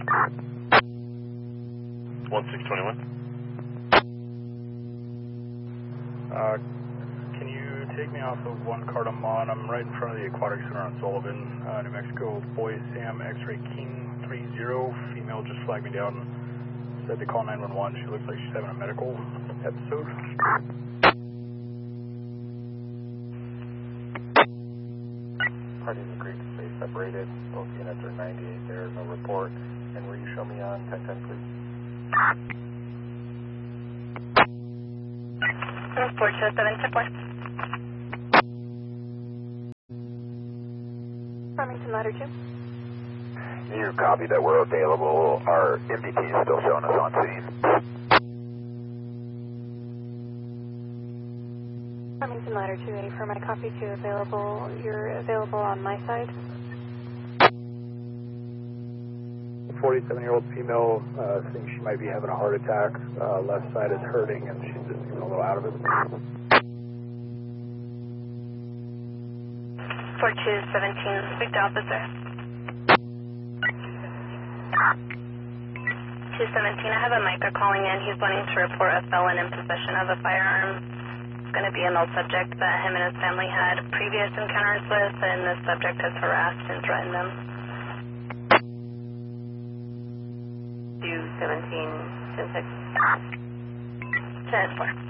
1621. Can you take me off of 1 Cardamom? I'm right in front of the Aquatic Center on Sullivan, New Mexico. Boy Sam X-Ray King 30. Female just flagged me down. Said to call 911. She looks like she's having a medical episode. Parties agreed to stay separated. Both units are 98 there, no report. And will you show me on 1010, please? 427 Farmington Ladder 2. You copy that we're available. Our MDT is still showing us on scene. Farmington Ladder 2A for my copy 2 available. You're available on my side. 47-year-old female thinks she might be having a heart attack. Left side is hurting and she's just getting a little out of it. 4217, speak to officer. 217, I have a Micah calling in. He's wanting to report a felon in possession of a firearm. It's going to be a male subject that him and his family had previous encounters with, and the subject has harassed and threatened them. 217, 10-6. 10-4.